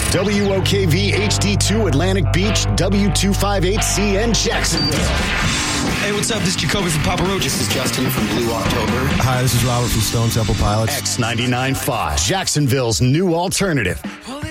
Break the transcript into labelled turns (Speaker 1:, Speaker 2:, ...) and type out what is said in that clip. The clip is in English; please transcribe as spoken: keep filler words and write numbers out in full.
Speaker 1: W O K V H D two Atlantic Beach, W two fifty-eight C N Jacksonville.
Speaker 2: Hey, what's up? This is Jacoby from Papa Roach.
Speaker 3: This is Justin from Blue October.
Speaker 4: Hi, this is Robert from Stone Temple Pilots.
Speaker 1: X ninety-nine point five, Jacksonville's new alternative.